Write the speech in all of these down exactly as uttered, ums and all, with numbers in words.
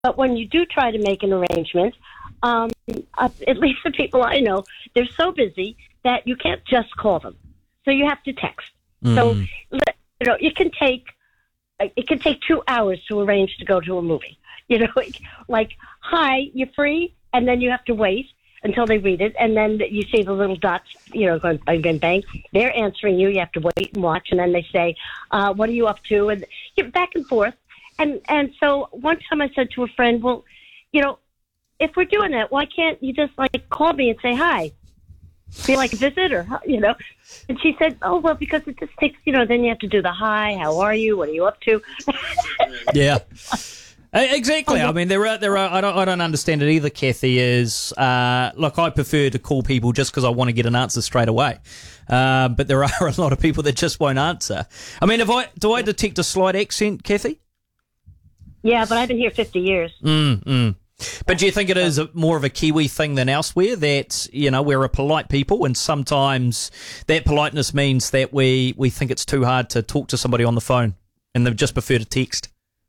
but when you do try to make an arrangement, um, uh, at least the people I know, they're so busy that you can't just call them. So you have to text. Mm. So, you know, it can take it can take two hours to arrange to go to a movie. You know, like, like hi, you free? And then you have to wait until they read it, and then you see the little dots, you know, going bang, bang, bang. They're answering you. You have to wait and watch, and then they say, uh, what are you up to? And you're back and forth. And and so one time I said to a friend, well, you know, if we're doing that, why can't you just, like, call me and say hi? Be like a visitor, you know? And she said, oh, well, because it just takes, you know, then you have to do the hi, how are you, what are you up to? Yeah. Exactly. I mean, there are there are. I don't I don't understand it either. Kathy, is uh, look, I prefer to call people just because I want to get an answer straight away. Uh, but there are a lot of people that just won't answer. I mean, if I do I detect a slight accent, Kathy? Yeah, but I've been here fifty years. Mm, mm. But do you think it is a, more of a Kiwi thing than elsewhere? That, you know, we're a polite people, and sometimes that politeness means that we we think it's too hard to talk to somebody on the phone, and they just prefer to text.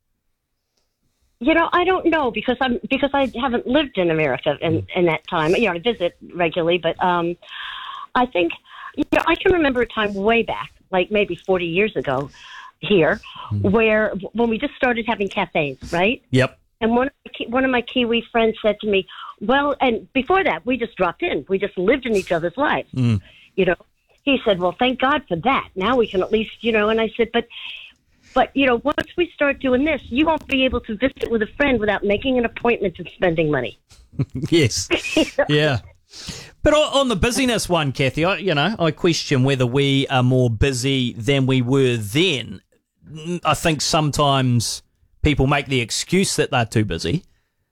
You know, I don't know because I'm because I haven't lived in America in, in that time. You know, I visit regularly, but um, I think you know I can remember a time way back, like maybe forty years ago, here, mm. where when we just started having cafes, right? Yep. And one one of my Kiwi friends said to me, "Well," and before that, we just dropped in. We just lived in each other's lives. Mm. You know, he said, "Well, thank God for that. Now we can at least, you know." And I said, "But." But, you know, once we start doing this, you won't be able to visit with a friend without making an appointment and spending money. Yes. Yeah. But on the busyness one, Kathy, I, you know, I question whether we are more busy than we were then. I think sometimes people make the excuse that they're too busy.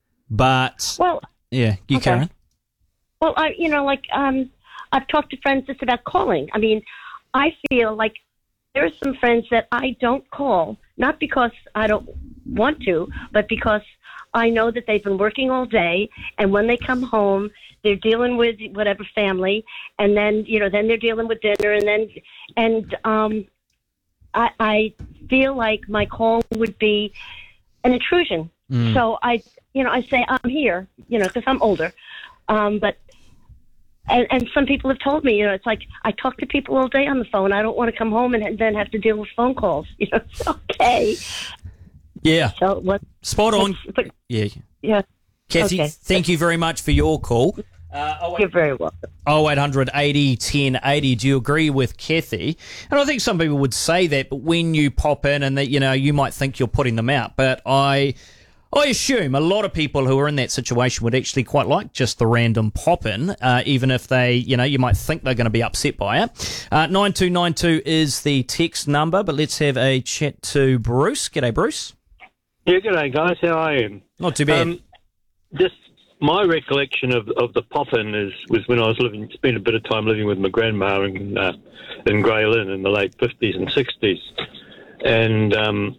But, well, yeah, you okay. Karen? Well, I, you know, like, um, I've talked to friends just about calling. I mean, I feel like there are some friends that I don't call, not because I don't want to, but because I know that they've been working all day, and when they come home, they're dealing with whatever family, and then, you know, then they're dealing with dinner, and then, and um, I, I feel like my call would be an intrusion. Mm. So I, you know, I say I'm here, you know, because I'm older, um, but. And, and some people have told me, you know, it's like I talk to people all day on the phone. I don't want to come home and then have to deal with phone calls. You know, it's okay. Yeah. So what? Spot on. But, yeah. Yeah. Kathy, okay. thank you very much for your call. Uh, oh You're very welcome. oh eight hundred eighty ten eighty. Do you agree with Kathy? And I think some people would say that, but when you pop in and that, you know, you might think you're putting them out. But I... I assume a lot of people who are in that situation would actually quite like just the random pop-in, uh, even if they, you know, you might think they're going to be upset by it. Uh, nine two nine two is the text number, but let's have a chat to Bruce. G'day, Bruce. Yeah, g'day, guys. How are you? Not too bad. Um, just my recollection of of the pop-in is was when I was living, spent a bit of time living with my grandma in, uh, in Grey Lynn in the late fifties and sixties. And... Um,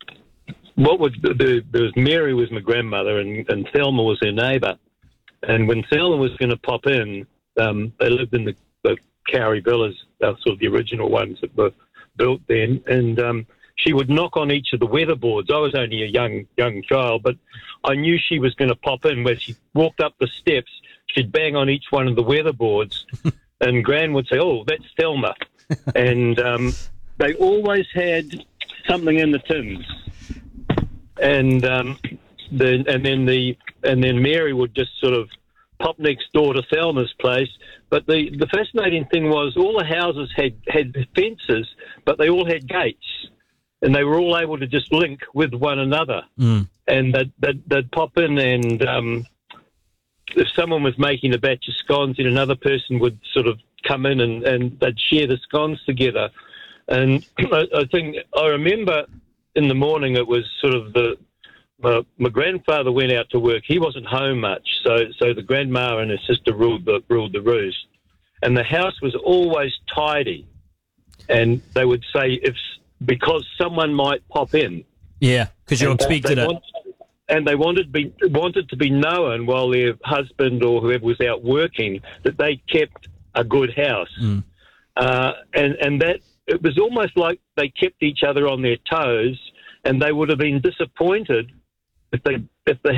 What was the, there was Mary was my grandmother, and, and Thelma was her neighbour. And when Thelma was going to pop in, um, they lived in the, the Cowrie villas, uh, sort of the original ones that were built then. And um, she would knock on each of the weatherboards. I was only a young young child, but I knew she was going to pop in. Where she walked up the steps, she'd bang on each one of the weatherboards, and Gran would say, "Oh, that's Thelma." And um, they always had something in the tins. And um, the, and then the and then Mary would just sort of pop next door to Thelma's place. But the, the fascinating thing was all the houses had, had fences, but they all had gates, and they were all able to just link with one another. Mm. And they'd, they'd, they'd pop in, and um, if someone was making a batch of scones, then another person would sort of come in, and, and they'd share the scones together. And I, I think I remember. In the morning, it was sort of the my, my grandfather went out to work. He wasn't home much, so so the grandma and her sister ruled the ruled the roost, and the house was always tidy. And they would say if because someone might pop in, yeah, because you expected it, want, and they wanted to be wanted to be known while their husband or whoever was out working that they kept a good house, mm. uh, and and that. It was almost like they kept each other on their toes, and they would have been disappointed if they if they